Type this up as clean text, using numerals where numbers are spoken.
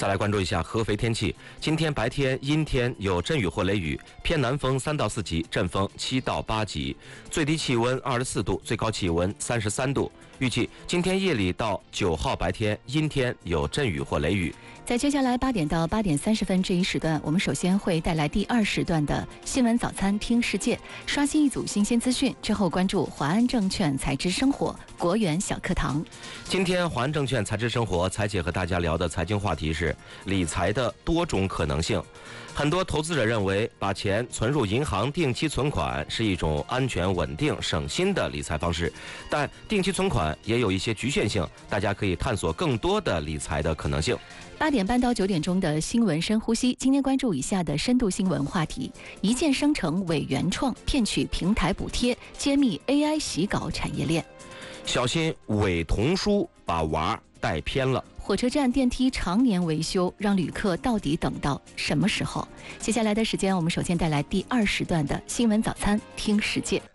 再来关注一下合肥天气。今天白天阴天，有阵雨或雷雨，偏南风3到4级，阵风7到8级，最低气温24度，最高气温33度。预计今天夜里到9号白天阴天，有阵雨或雷雨。 在接下来8点到8点30分这一时段，我们首先会带来第2时段的新闻早餐听世界，刷新一组新鲜资讯，之后关注华安证券财知生活国元小课堂。 今天华安证券财知生活财姐和大家聊的财经话题是理财的多种可能性。很多投资者认为把钱存入银行定期存款是一种安全稳定省心的理财方式，但定期存款也有一些局限性，大家可以探索更多的理财的可能性。 8点半到9点钟的新闻深呼吸，今天关注以下的深度新闻话题：一键生成伪原创，骗取平台补贴，揭秘 AI 洗稿产业链。 小心伪童书把娃带偏了。 火车站电梯常年维修，让旅客到底等到什么时候？接下来的时间，我们首先带来第2时段的新闻早餐听世界。